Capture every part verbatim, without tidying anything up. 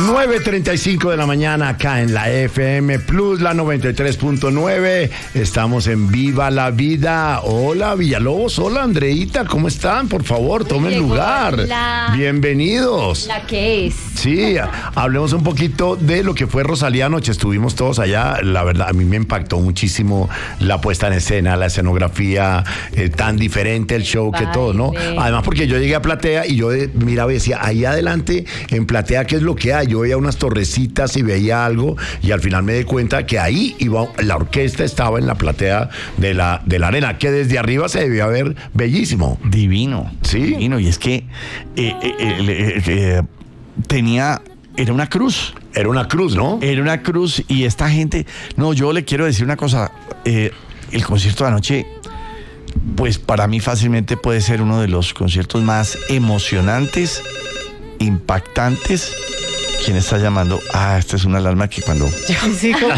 nueve treinta y cinco de la mañana acá en la F M Plus, la noventa y tres punto nueve. Estamos en Viva la Vida. Hola Villalobos, hola Andreita, ¿cómo están? Por favor, tomen Llegó lugar. la- Bienvenidos. La que es. Sí, hablemos un poquito de lo que fue Rosalía anoche. Estuvimos todos allá. La verdad, a mí me impactó muchísimo la puesta en escena, la escenografía, eh, tan diferente el show que todo, ¿no? Además, porque yo llegué a Platea y yo eh, miraba y decía, ahí adelante en Platea, ¿qué es lo que hay? Yo veía unas torrecitas y veía algo y al final me di cuenta que ahí iba, la orquesta estaba en la platea de la, de la arena, que desde arriba se debía ver bellísimo. Divino. Sí. Divino. Y es que eh, eh, eh, eh, tenía, era una cruz. Era una cruz, ¿no? Era una cruz y esta gente, no, yo le quiero decir una cosa, eh, el concierto de anoche, pues para mí fácilmente puede ser uno de los conciertos más emocionantes, impactantes. ¿Quién está llamando? Ah, esta es una alarma que cuando... Sí, como...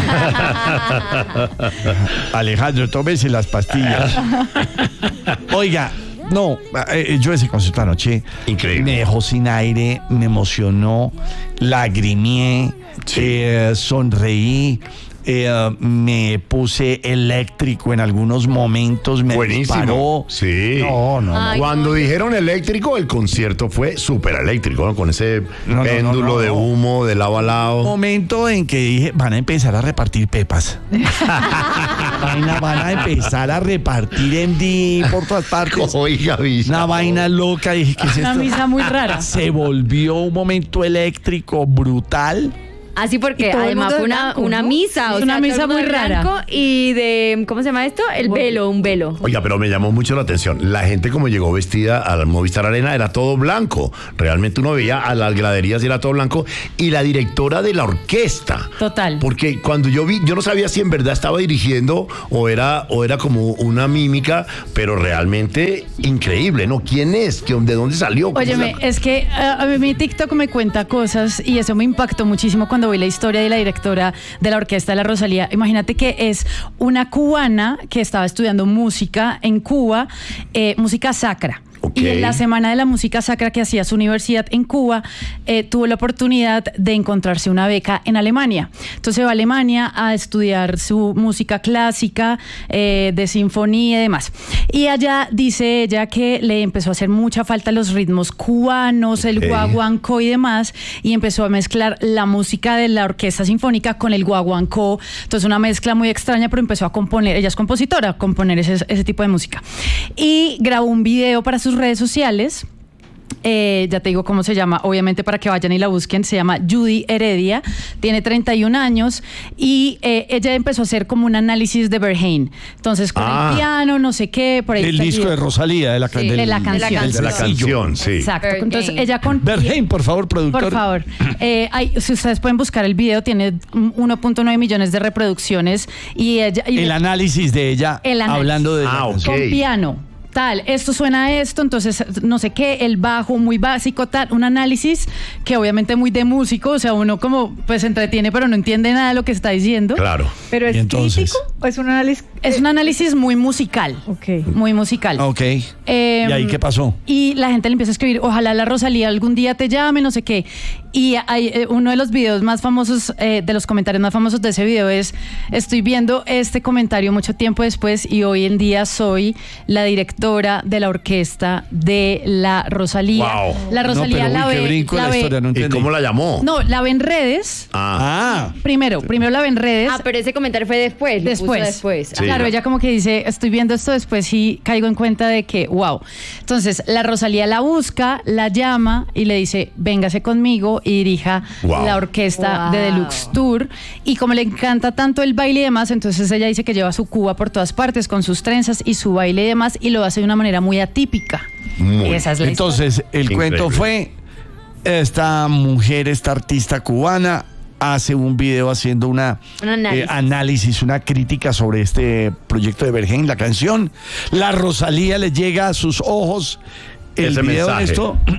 Alejandro, tómese las pastillas. Oiga, no, eh, yo ese concierto anoche Increíble. me dejó sin aire, me emocionó, lagrimié, Sí. eh, sonreí, eh, me puse eléctrico en algunos momentos, me Buenísimo. disparó. Sí. No, no, Ay, Cuando dijeron eléctrico, el concierto fue súper eléctrico, ¿no? Con ese No, no, péndulo no, no, de no. humo de lado a lado. momento en que dije, van a empezar a repartir pepas. Vaina, van a empezar a repartir M D por todas partes. Oiga, Villa. Una vaina loca. Dije, ¿qué es Una esto? misa muy rara. Se volvió un momento eléctrico brutal. Así porque Y todo el además mundo fue de una, blanco, una ¿no? misa. O Una sea, misa todo el mundo muy de rara. blanco y de, ¿cómo se llama esto? El velo, un velo. Oiga, pero me llamó mucho la atención. La gente como llegó vestida al Movistar Arena era todo blanco. Realmente uno veía a las graderías y era todo blanco. Y la directora de la orquesta. Total. Porque cuando yo vi, yo no sabía si en verdad estaba dirigiendo o era, o era como una mímica, pero realmente increíble, ¿no? ¿Quién es? ¿De dónde salió? ¿Cómo Óyeme, se- es que uh, a mí mi TikTok me cuenta cosas y eso me impactó muchísimo cuando vi la historia de la directora de la orquesta de la Rosalía. Imagínate que es una cubana que estaba estudiando música en Cuba, eh, música sacra. Ok. Y en la Semana de la Música Sacra que hacía su universidad en Cuba, eh, tuvo la oportunidad de encontrarse una beca en Alemania. Entonces va a Alemania a estudiar su música clásica, eh, de sinfonía y demás. Y allá dice ella que le empezó a hacer mucha falta los ritmos cubanos, el Ok. guaguancó y demás, y empezó a mezclar la música de la orquesta sinfónica con el guaguancó. Entonces una mezcla muy extraña, pero empezó a componer, ella es compositora, a componer ese, ese tipo de música. Y grabó un video para sus redes sociales. Eh, ya te digo cómo se llama, obviamente para que vayan y la busquen. Se llama Judy Heredia, tiene treinta y un años y eh, ella empezó a hacer como un análisis de Berheim. Entonces con Ah. el piano, no sé qué, por ahí El está disco video. de Rosalía, de la, Sí, del- de la canción. del De la sencillo. canción, sí. Exacto. Berheim. Entonces ella con Berheim, por favor, productor. por favor. Eh, hay- si ustedes pueden buscar el video, tiene uno punto nueve millones de reproducciones y ella y El análisis de ella El análisis. hablando de la Ah, ok. canción. con piano. Tal, esto suena a esto, entonces no sé qué, el bajo muy básico, tal, un análisis que obviamente muy de músico, o sea, uno como pues se entretiene pero no entiende nada de lo que está diciendo. Claro. ¿Pero es Y entonces- crítico o es un análisis? Es un análisis muy musical. Ok. Muy musical. Ok. Eh, ¿Y ahí qué pasó? Y la gente le empieza a escribir, ojalá la Rosalía algún día te llame, no sé qué. Y hay eh, uno de los videos más famosos, eh, de los comentarios más famosos de ese video es, estoy viendo este comentario mucho tiempo después y hoy en día soy la directora de la orquesta de la Rosalía. Wow. La Rosalía no, pero la uy, qué ve... brinco la la ve- historia, no ¿Y entendí. cómo la llamó? no, la ve en redes. Ah. Ah, Primero, primero la ve en redes. Ah, pero ese comentario fue después. lo puso Después. después. Sí. Claro, ella como que dice, estoy viendo esto después y caigo en cuenta de que, wow. Entonces, la Rosalía la busca, la llama y le dice, véngase conmigo y dirija Wow. la orquesta Wow. de Deluxe Tour. Y como le encanta tanto el baile y demás, entonces ella dice que lleva su Cuba por todas partes con sus trenzas y su baile y demás y lo hace de una manera muy atípica. Muy. Y esa es la entonces el Increíble. cuento fue, esta mujer, esta artista cubana, hace un video haciendo una Un análisis. eh, análisis, una crítica sobre este proyecto de Berheim, la canción. La Rosalía le llega a sus ojos el Ese video mensaje. de esto.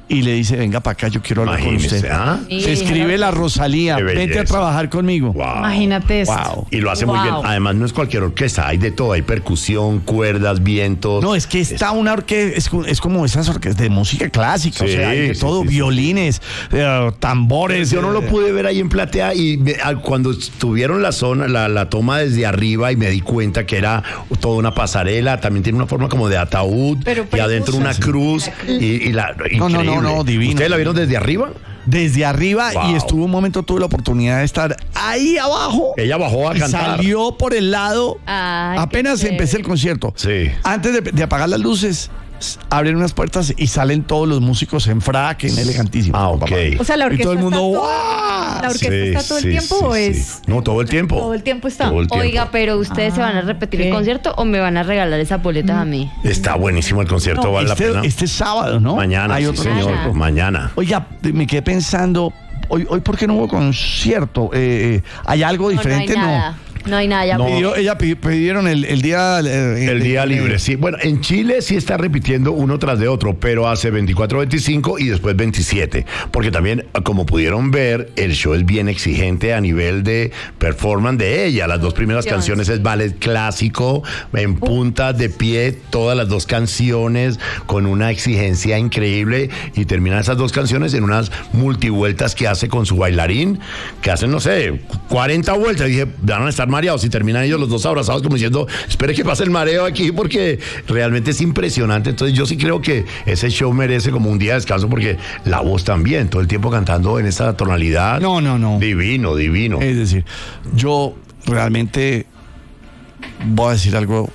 y le dice, venga para acá, yo quiero hablar Imagínese, con usted. ¿ah? Se escribe la Rosalía, Qué vente a belleza. trabajar conmigo. Wow. Imagínate esto. Wow. Y lo hace muy Wow. bien. Además, no es cualquier orquesta, hay de todo. Hay percusión, cuerdas, vientos. No, es que está una orquesta, es, co- es como esas orquestas de música clásica, Sí, o sea, hay de sí, todo, sí, sí. violines, eh, tambores. Yo no lo eh, pude ver ahí en Platea y me- al- cuando tuvieron la zona, la, la toma desde arriba y me di cuenta que era toda una pasarela, también tiene una forma como de ataúd Pero y adentro una cruz y, y la No, no, no, increíble. no, divino. ¿Ustedes la vieron desde arriba? Desde arriba Wow. y estuvo un momento, tuve la oportunidad de estar ahí abajo. Ella bajó a y cantar. salió por el lado. Ay, apenas qué empecé el chévere. concierto. Sí. Antes de, de apagar las luces, s- abren unas puertas y salen todos los músicos en frac, en elegantísimo. Ah, ok. Papá. O sea, la Y orquesta todo el mundo, está todo- ¡guau! ¿La orquesta Sí, está todo el sí, tiempo sí, o sí. es...? No, todo el tiempo. Todo el tiempo está. Todo el tiempo. Oiga, pero ¿ustedes se van a repetir el ok. concierto o me van a regalar esas boletas a mí? Está buenísimo el concierto, No, vale este, la pena. este es sábado, ¿no? Mañana, Hay sí, otro señor. concierto. Mañana. Oiga, me quedé pensando, hoy, hoy ¿por qué no hubo concierto? Eh, eh, ¿Hay algo diferente? No, no hay nada. No hay nada. Ya No. Pidió- ella pi- pidieron el, el día... eh, El de- día de- libre, sí. Bueno, en Chile sí está repitiendo uno tras de otro, pero hace veinticuatro, veinticinco y después veintisiete. Porque también, como pudieron ver, el show es bien exigente a nivel de performance de ella. Las dos primeras Dios. canciones es ballet clásico, en punta de pie, todas las dos canciones con una exigencia increíble y terminan esas dos canciones en unas multivueltas que hace con su bailarín, que hacen, no sé, cuarenta vueltas. Y dije, van a estar mareados y terminan ellos los dos abrazados como diciendo, espere que pase el mareo aquí porque realmente es impresionante. Entonces yo sí creo que ese show merece como un día de descanso porque la voz también, todo el tiempo cantando en esa tonalidad. No, no, no. Divino, divino. Es decir, yo realmente voy a decir algo.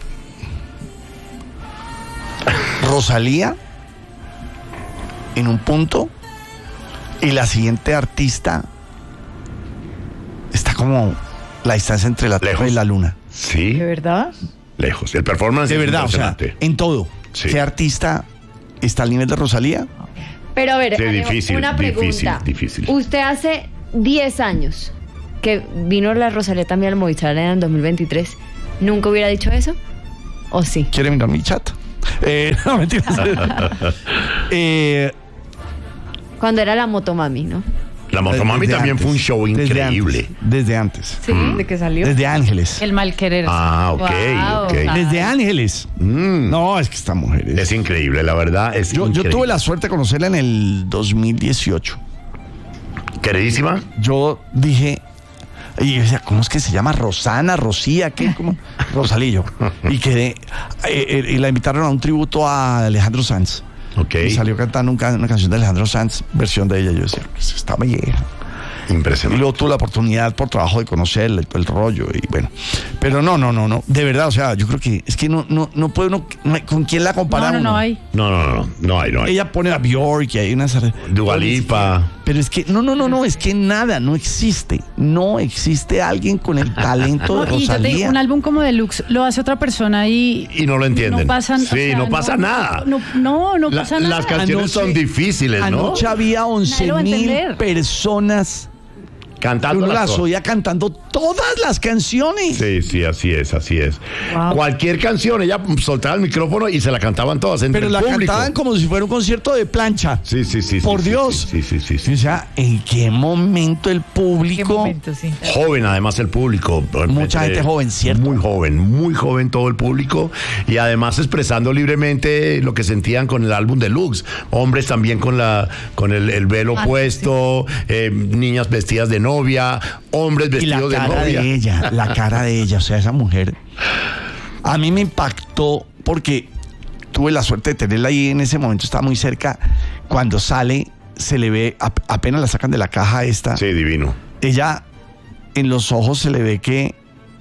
Rosalía en un punto y la siguiente artista está como la distancia entre la Tierra Lejos. y la Luna. Sí, ¿De verdad? lejos. El performance De es verdad, o sea, impresionante. en todo. Sí. ¿Qué artista está al nivel de Rosalía? Pero a ver, Sí, Alejo, difícil, una difícil, pregunta. difícil. Usted hace diez años que vino la Rosalía también al Movistar en el dos mil veintitrés. ¿Nunca hubiera dicho eso? ¿O sí? ¿Quiere mirar mi chat? Eh, no, mentiras. eh, Cuando era la Motomami, ¿no? La Motomami desde también antes, fue un show desde increíble. antes, Desde antes. Sí, de que salió. Desde Ángeles. El mal querer. Ah, ok, Wow. ok. Desde Ángeles. Mm, No, es que esta mujer es... Es increíble, la verdad. Es Yo, yo increíble. tuve la suerte de conocerla en el dos mil dieciocho. Queridísima. Yo dije, y yo decía, ¿cómo es que se llama? Rosana, Rocía, ¿qué? ¿Cómo? Rosalillo. Y quedé, eh, eh, y la invitaron a un tributo a Alejandro Sanz. Ok. Y salió cantando un ca- una canción de Alejandro Sanz, versión de ella. Yo decía, pues está vieja. Y Impresionante. luego tuve la oportunidad por trabajo de conocerla y todo el rollo y bueno. Pero no, no, no, no. De verdad, o sea, yo creo que es que no, no, no puede uno, no hay- ¿con quién la compara No, no, uno? no hay. No, no, no, no, no hay, no hay. Ella pone a Bjork y hay unas... Dua Lipa. Pero es que, no, no, no, no, es que nada, no existe. No existe alguien con el talento de No, y yo te digo, Rosalía. un álbum como Deluxe lo hace otra persona y... Y no lo entienden. No pasa, Sí, o sea, no pasa nada. No, no, no La- pasa nada. las canciones Anoche- son difíciles, ¿no? Anoche había once lo va a mil entender. personas que Cantando uno las las cosas. oía cantando todas las canciones. Sí, sí, así es, así es. Wow. Cualquier canción, ella soltaba el micrófono y se la cantaban todas entre Pero el la público. cantaban como si fuera un concierto de plancha. Sí, sí, sí. Por sí, sí, Dios. Sí, sí, sí, sí. O sea, ¿en qué momento el ¿Qué público... momento, sí. Joven, además, el público. Mucha Entre- gente joven, ¿cierto? Muy joven, muy joven todo el público. Y además expresando libremente lo que sentían con el álbum Deluxe. Hombres también con la con el, el velo Ah, puesto, eh, niñas vestidas de novia, hombres Y la vestidos de cara novia. de ella, la cara de ella, o sea, esa mujer. A mí me impactó porque tuve la suerte de tenerla ahí en ese momento, estaba muy cerca. Cuando sale, se le ve, ap- apenas la sacan de la caja esta, Sí, divino. ella en los ojos se le ve que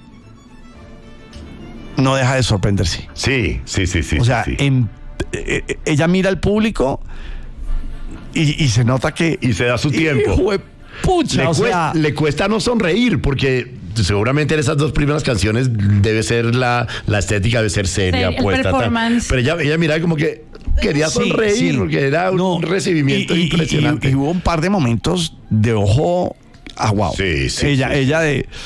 no deja de sorprenderse. Sí, sí, sí, sí. O sea, sí, sí. en- eh, eh, ella mira al público y, y se nota que... Y se da su tiempo. Hijo de pucha, Le, o cuesta, sea... le cuesta no sonreír porque seguramente en esas dos primeras canciones debe ser la, la estética, debe ser seria, Sí, el puesta. tal. performance. Pero ella, ella miraba como que quería Sí, sonreír sí. porque era un No, recibimiento y- y- impresionante. Y, y hubo un par de momentos de ojo a wow. Sí, sí, Ella, sí. ella de.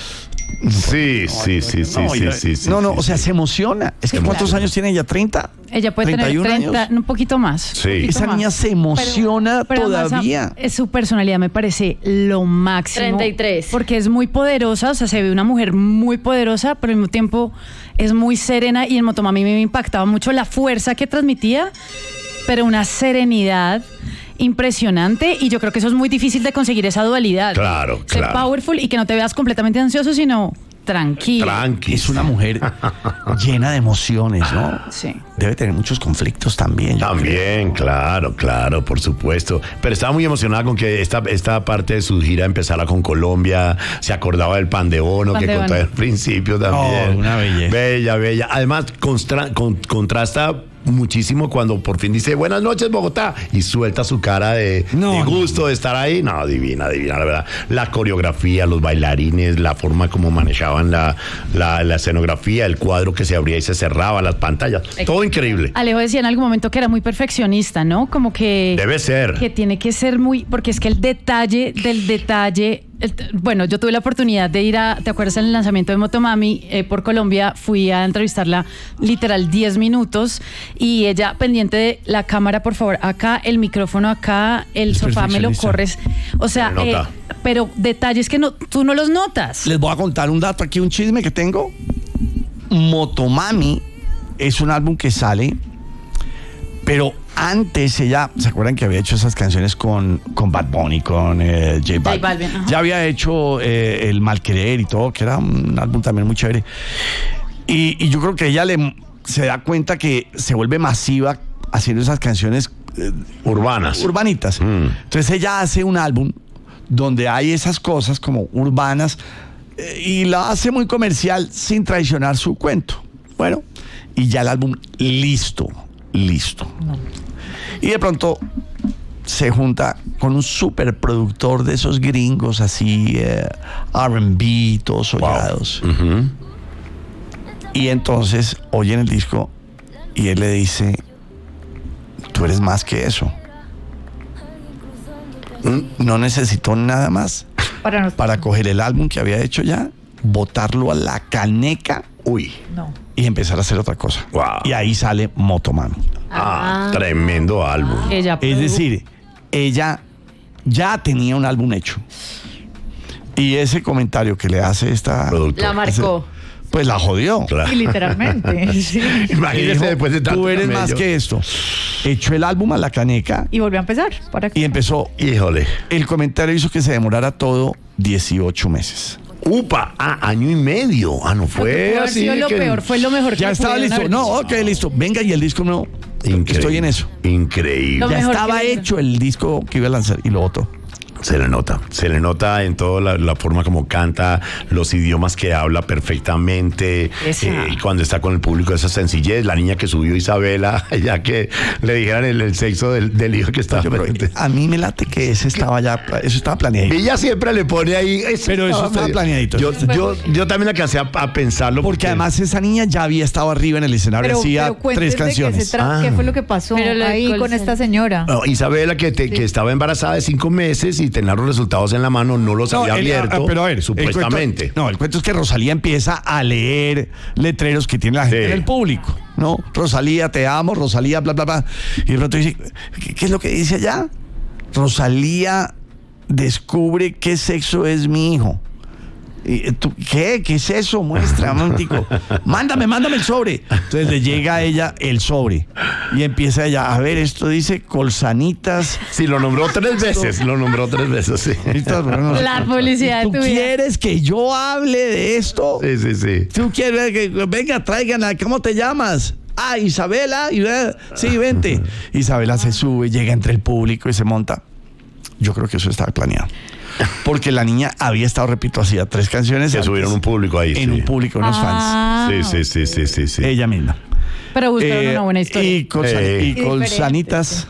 Sí, sí, sí, sí, No, sí, y- sí, sí. no, no, sí, o sea, sí. se emociona. Es que ¿cuántos años tiene ella? ¿treinta? Ella puede tener ¿treinta y uno treinta, años? un poquito más. Sí. un poquito Esa más. niña se emociona Pero además, todavía. a- su personalidad me parece lo máximo. treinta y tres. Porque es muy poderosa, o sea, se ve una mujer muy poderosa, pero al mismo tiempo es muy serena. Y en Motomami me impactaba mucho la fuerza que transmitía, pero una serenidad impresionante. Y yo creo que eso es muy difícil de conseguir, esa dualidad. Claro, Ser claro. powerful y que no te veas completamente ansioso, sino tranquilo. Tranqui. Es una mujer llena de emociones, ¿no? Sí. Debe tener muchos conflictos también. yo creo. También, claro, claro, por supuesto. Pero estaba muy emocionada con que esta, esta parte de su gira empezara con Colombia. Se acordaba del pan de bono Pan que de contaba bono. al principio también. Oh, una belleza. Bella, bella. Además, constra- con- contrasta muchísimo cuando por fin dice buenas noches Bogotá y suelta su cara de, No, de no. gusto de estar ahí. No, divina, divina, la verdad. La coreografía, los bailarines, la forma como manejaban la, la, la escenografía, el cuadro que se abría y se cerraba, las pantallas. Todo increíble. Alejo decía en algún momento que era muy perfeccionista, ¿no? Como que... Debe ser. Que tiene que ser muy... Porque es que el detalle del detalle... el- bueno, yo tuve la oportunidad de ir a... ¿Te acuerdas en el lanzamiento de Motomami eh, por Colombia? Fui a entrevistarla literal diez minutos y ella pendiente de la cámara, por favor, acá, el micrófono acá, el Es sofá me lo perfeccionista. corres. O sea, Se nota. eh, pero detalles que no, tú no los notas. Les voy a contar un dato aquí, un chisme que tengo. Motomami es un álbum que sale, pero antes ella, ¿se acuerdan que había hecho esas canciones con, con Bad Bunny, con eh, J Balvin? Balvin, ajá. Ya había hecho eh, El Malquerer y todo, que era un álbum también muy chévere. Y, y yo creo que ella le, se da cuenta que se vuelve masiva haciendo esas canciones eh, Urbanas. urbanitas. Mm. Entonces ella hace un álbum donde hay esas cosas como urbanas eh, y la hace muy comercial sin traicionar su cuento. Bueno, y ya el álbum listo, listo. Y de pronto se junta con un superproductor de esos gringos así, eh, R and B, todos soñados. Ujú. Y entonces oyen el disco y él le dice, tú eres más que eso. No necesitó nada más Para nosotros. para coger el álbum que había hecho ya, botarlo a la caneca Uy. No. y empezar a hacer otra cosa. Wow. Y ahí sale Motomami. Ah, tremendo álbum. Ella Es produjo- decir, ella ya tenía un álbum hecho. Y ese comentario que le hace esta... Productor. La marcó. Pues la jodió. Claro. Y literalmente. sí. Le Imagínese dijo, después de tanto tú eres más camello. que esto. Echó el álbum a la caneca Y volvió a empezar. Para y empezó. Híjole. El comentario hizo que se demorara todo dieciocho meses. Upa, ah, año y medio. Ah, no Lo que fue pudo haber así. sido lo que- peor, fue lo mejor que Ya le estaba pudieron listo. haber No, dicho. ok, listo. Venga, y el disco no. Increíble. Estoy en eso. Increíble. Lo Ya mejor estaba que le- hecho el disco que iba a lanzar y lo otro. Se le nota, se le nota en toda la, la forma como canta, los idiomas que habla perfectamente, Esa. eh, y cuando está con el público, esa sencillez, la niña que subió Isabela, ya que le dijeran el, el sexo del, del hijo que estaba Yo, pero, presente. a mí me late que ese estaba ya, eso estaba planeado. Ella siempre le pone ahí. Pero eso estaba medio- planeadito. Yo, yo, yo también alcancé a, a pensarlo. Porque además esa niña ya había estado arriba en el escenario, Pero, hacía pero cuéntese tres canciones. Qué, se tra- Ah. qué fue lo que pasó Pero lo de ahí call con esta center. señora. No, Isabela, que, te- que estaba embarazada de cinco meses y tenía los resultados en la mano, no los había el- abierto. ah, pero a ver, el supuestamente. cuento- no, el cuento es que Rosalía empieza a leer letreros que tiene la gente Sí. en el público, ¿no? Rosalía, te amo, Rosalía, bla, bla, bla. Y de pronto dice, ¿qué, qué es lo que dice allá? Rosalía descubre qué sexo es mi hijo. Y, ¿tú, ¿Qué? ¿Qué es eso? Muestra, momentico. Mándame, mándame el sobre. Entonces le llega a ella el sobre y empieza ella, a ver, esto dice colsanitas. Sí, lo nombró tres veces. Lo nombró tres veces, sí. La publicidad de ¿Tú tu vida. quieres que yo hable de esto? Sí, sí, sí. ¿Tú quieres que venga, tráiganla? ¿Cómo te llamas? Ah, Isabela. Y, eh, sí, vente. Isabela se sube, llega entre el público y se monta. Yo creo que eso estaba planeado. Porque la niña había estado, repito, hacía tres canciones. Se antes, subieron un público ahí. En sí. un público, unos Ah, Sí, sí, sí, sí, sí, sí. fans. Ella misma. Pero buscaron Eh, una buena historia. Y, con, Eh. y Y con diferente, Sanitas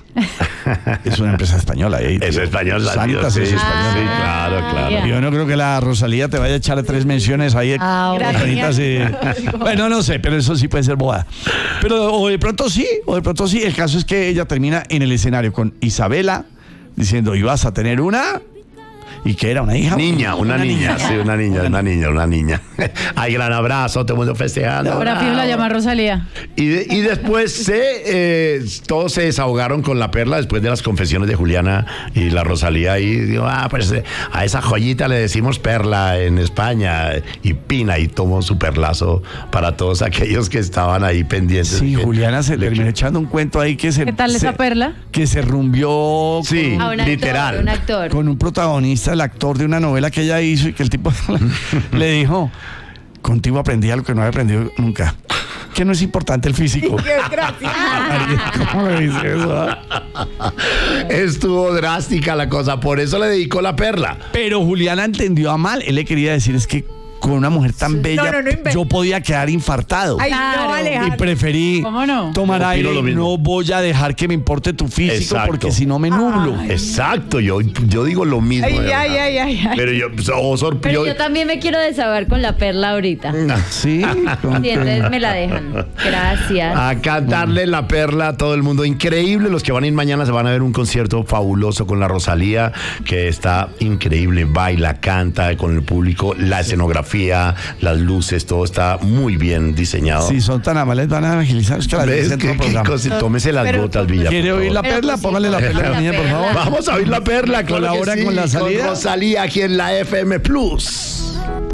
es una empresa española. eh, Es digo, español, Sanitas sí, es sí, español. sí, claro, claro. ya. Yo no creo que la Rosalía te vaya a echar tres menciones ahí. Ah, con bueno. Sanitas y- Bueno, no sé, pero eso sí puede ser boda. Pero o de pronto sí, o de pronto sí. El caso es que ella termina en el escenario con Isabela diciendo, y vas a tener una... ¿Y qué era? ¿Una hija? Niña, una, niña, sí, una niña, una niña, una niña. Ay, gran abrazo, todo el mundo festejando. Ahora fijo la llama Rosalía. Y, de- y después se, eh, todos se desahogaron con la Perla después de las confesiones de Juliana y la Rosalía. Y digo, ah, pues eh, a esa joyita le decimos Perla en España. Y Pina y tomó su perlazo para todos aquellos que estaban ahí pendientes. Sí, de que- Juliana se de que- terminó echando un cuento ahí que se... ¿Qué tal se- esa perla? Que se rumbió Sí, A un actor, literal. un actor. con un protagonista, el actor de una novela que ella hizo y que el tipo le dijo, contigo aprendí algo que no había aprendido nunca, que no es importante el físico. María, ¿cómo le dice eso? ah? Estuvo drástica la cosa, por eso le dedicó la Perla. Pero Juliana entendió a mal, él le quería decir es que con una mujer tan bella no, no invente. yo podía quedar infartado. Ay, Claro. no, Y Alejandro. preferí ¿Cómo no? tomar Opino aire lo y mismo. no voy a dejar que me importe tu físico Exacto. porque si no me nublo. Exacto, yo, yo digo lo mismo. Ay, de ay, verdad. ay, ay, ay. Pero yo, oh, sor- Pero yo también me quiero desahogar con la Perla ahorita. Sí, Sí, entonces me la dejan. Gracias. A cantarle la Perla a todo el mundo. Increíble. Los que van a ir mañana se van a ver un concierto fabuloso con la Rosalía, que está increíble. Baila, canta con el público, la escenografía, las luces, todo está muy bien diseñado. si son tan amables van a agilizar. Es que las ¿Ves? dicen todo ¿Qué, el qué programa. cosa? Tómese las Pero- gotas, Villa. ¿Quiere por oír la favor. Pero perla? pues sí, Póngale la perla a la la niña, por perla. favor. Vamos a oír la Perla. Claro que Colabora sí, con la salida. Rosalía aquí en la F M Plus.